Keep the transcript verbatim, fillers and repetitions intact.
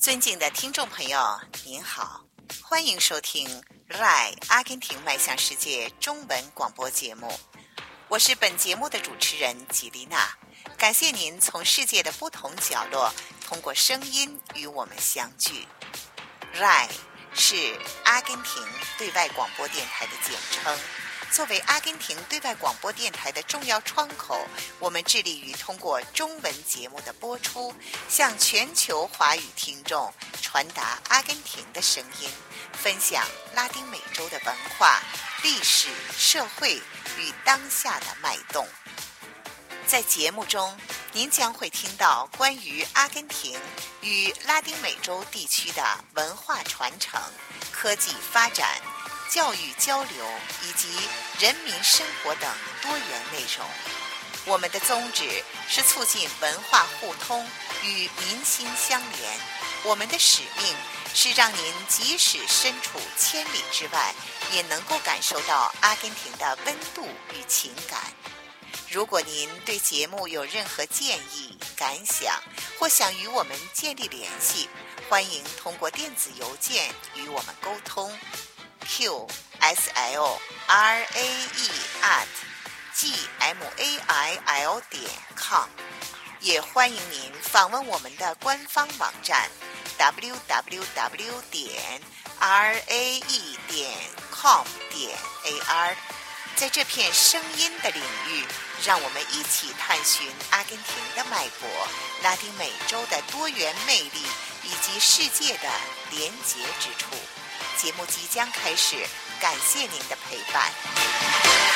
尊敬的听众朋友，您好，欢迎收听 R A I 阿根廷迈向世界中文广播节目。我是本节目的主持人吉丽娜，感谢您从世界的不同角落通过声音与我们相聚。R A I 是阿根廷对外广播电台的简称。作为阿根廷对外广播电台的重要窗口，我们致力于通过中文节目的播出，向全球华语听众传达阿根廷的声音，分享拉丁美洲的文化、历史、社会与当下的脉动。在节目中，您将会听到关于阿根廷与拉丁美洲地区的文化传承、科技发展、教育交流以及人民生活等多元内容。我们的宗旨是促进文化互通与民心相连。我们的使命是让您即使身处千里之外，也能够感受到阿根廷的温度与情感。如果您对节目有任何建议、感想，或想与我们建立联系，欢迎通过电子邮件与我们沟通。Q S L R A E at G M A I L 点 com， 也欢迎您访问我们的官方网站 W W W 点 R A E 点 com 点 A R。在这片声音的领域，让我们一起探寻阿根廷的脉搏、拉丁美洲的多元魅力以及世界的连结之处。节目即将开始，感谢您的陪伴。